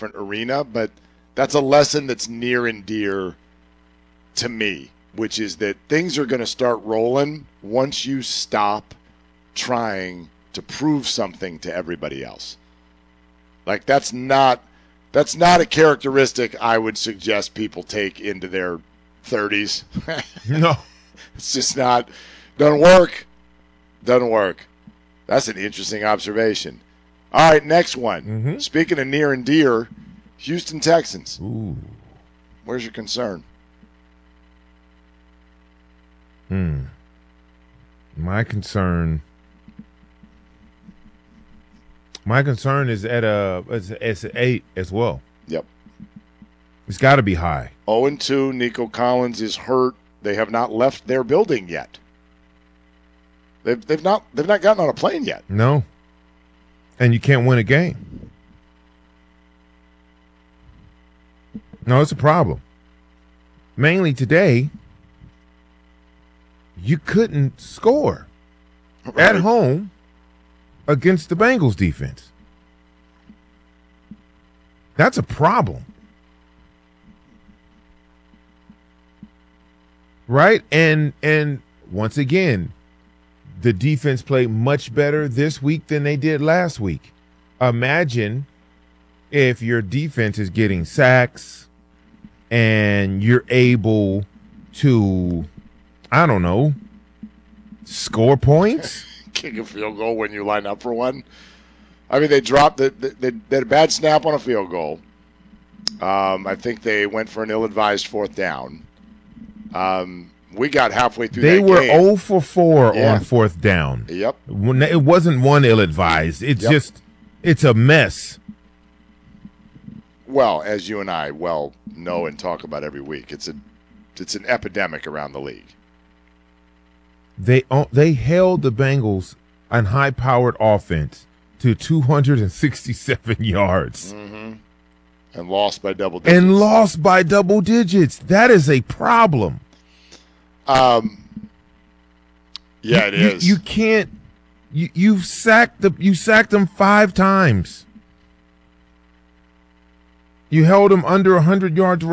different arena, but that's a lesson that's near and dear to me, which is that things are going to start rolling once you stop trying to prove something to everybody else. Like that's not a characteristic I would suggest people take into their 30s. No. It's just not, doesn't work. Doesn't work. That's an interesting observation. All right, next one. Mm-hmm. Speaking of near and dear, Houston Texans. Ooh. Where's your concern? My concern is it's 8 as well. Yep. It's got to be high. 0-2. Nico Collins is hurt. They have not left their building yet. They've not gotten on a plane yet. No. And you can't win a game. No, it's a problem. Mainly today, you couldn't score at home against the Bengals defense. That's a problem. Right? And once again, the defense played much better this week than they did last week. Imagine if your defense is getting sacks and you're able to, I don't know, score points? Kick a field goal when you line up for one. I mean, they dropped they had a bad snap on a field goal. I think they went for an ill-advised fourth down. We got halfway through they that were game. 0 for 4 on fourth down. Yep. It wasn't one ill-advised. It's just, it's a mess. Well, as you and I well know and talk about every week, it's an epidemic around the league. They held the Bengals on high-powered offense to 267 yards. Mm-hmm. And lost by double digits. That is a problem. Yeah, it is. You can't. You sacked them 5 times. You held them under 100 yards